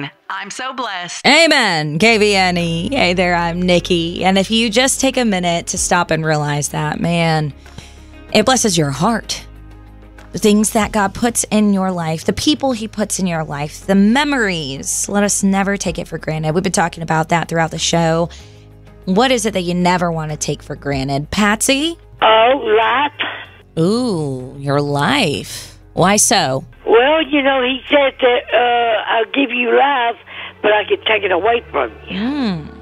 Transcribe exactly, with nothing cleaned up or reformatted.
Amen. I'm so blessed. Amen, K V N E. Hey there, I'm Nikki. And if you just take a minute to stop and realize that, man, it blesses your heart. The things that God puts in your life, the people he puts in your life, the memories. Let us never take it for granted. We've been talking about that throughout the show. What is it that you never want to take for granted? Patsy? Oh, life. Ooh, your life. Why so? Well, you know, he said that uh, I'll give you life, but I can take it away from you. Hmm.